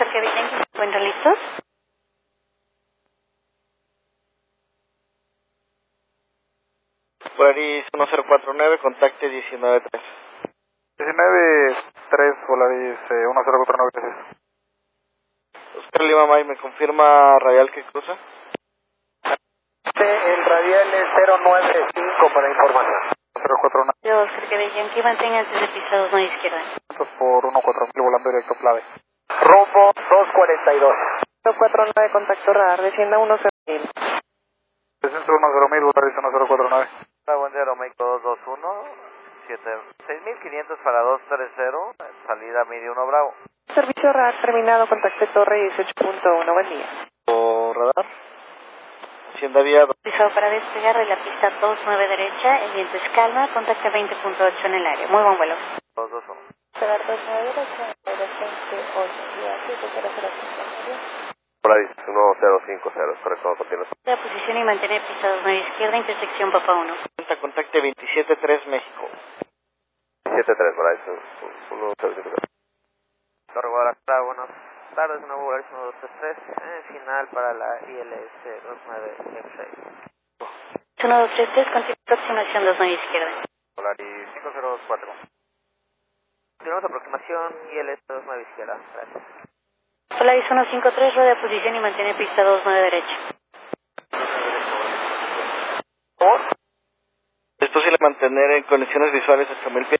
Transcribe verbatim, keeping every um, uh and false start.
que vienen, ¿se encuentran listos? Polaris uno cero cuatro nueve, contacte diecinueve tres. diecinueve tres, Polaris eh, uno cero cuatro nueve, gracias. Oscar Lima May, ¿me confirma radial que cruza? El radial es cero nueve cinco para información. cero cuatro nueve. Yo, Oscar que vienen, que manténganse de pisados no izquierda. Por uno cuatro mil volando directo clave. Rumbo dos cuarenta y dos. cero cuatro nueve, contacto radar, descienda uno cero mil. Descenso uno cero mil, Polaris uno cero cuatro nueve. Buen día, Romeico dos dos uno, seis mil quinientos para dos tres cero, salida medio uno Bravo. Servicio radar terminado, contacte torre dieciocho punto uno, buen día. ¿O radar? Hacienda vía dos. Pisado para despegar de la pista dos nueve derecha, el viento es calma, contacte veinte punto ocho en el área. Muy buen vuelo. dos dos uno. Radar dos nueve derecha, veinte ocho, siete cero cero cinco. Polaris uno cero cinco cero, correcto, continuación. La posición y mantener pisados no izquierda, intersección Papa uno. Contacte veintisiete tres México. siete tres, Polaris uno cero cinco cero. Torre Guadalajara, buenas tardes, nuevo Polaris uno dos tres tres, eh, final para la I L S dos nueve seis. uno dos tres tres, continúa aproximación dos nueve izquierda. Polaris cinco cero dos cuatro. Continuamos aproximación I L S dos nueve izquierda, gracias. Polaris uno cinco tres, rodea posición y mantiene pista dos nueve derecha. ¿Es posible mantener en condiciones visuales hasta mil pies?